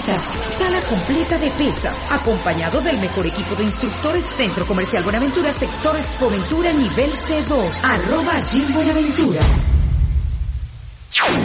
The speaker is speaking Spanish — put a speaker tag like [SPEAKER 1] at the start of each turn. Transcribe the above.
[SPEAKER 1] pesas, sala completa de pesas, acompañado del mejor equipo de instructores, Centro Comercial Buenaventura, Sector Expoventura, nivel C2, @Gym Buenaventura.